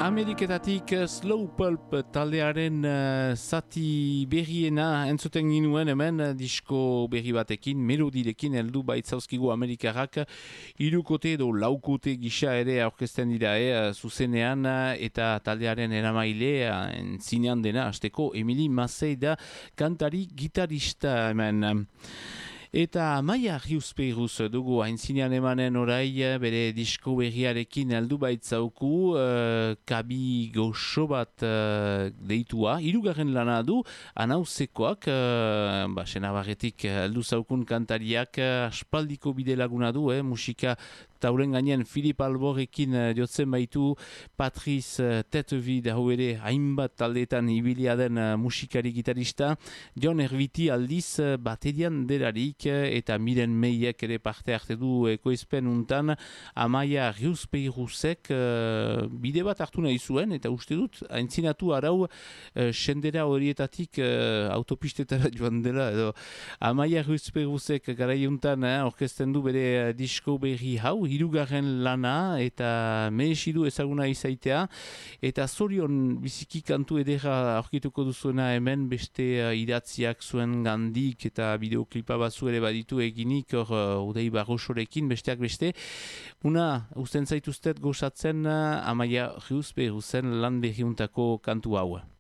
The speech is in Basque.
Ameriketatik Slow Pulp taldearen zati berriena entzuten ginuen hemen disko berri batekin, melodirekin heldu baitzauzkigu Amerikarrak hirukote edo laukote gisa ere aurkezten dira zuzenean eta taldearen eramaile zinean dena hasteko Emily Massey da kantari gitarista hemen. Eta Maia Riuspeiruz dugu haintzinean emanen orai bere disko berriarekin heldu baitzauku kabi goxo bat deitua. Hirugarren lana du anauzekoak, senabarretik heldu zaukun kantariak aspaldiko bide laguna du, musika tauren gainean Filip Alborrekin jotzen baitu, Patriz Tetevi da ere hainbat taldeetan ibilia den musikari gitarista, Jon Erviti aldiz baterian delarik eta Miren Meiek ere parte arte du ekoizpen untan. Amaia Riuspeiruzek bide bat hartu nahi zuen eta uste dut haintzinatu arau sendera horietatik autopistetara joan dela edo. Amaia Riuspeiruzek garaiuntan orkesten du bere disko berri hau, hirugarren lana eta mehesidu ezaguna izaitea eta zorion biziki kantu edera aurkituko duzuena hemen beste idatziak zuen gandik eta bideoklipa batzu ere baditu eginik Udei Barrosorekin besteak beste. Una usten zaituztet gozatzen Amaia Riusperuzen lan berriuntako kantu hau.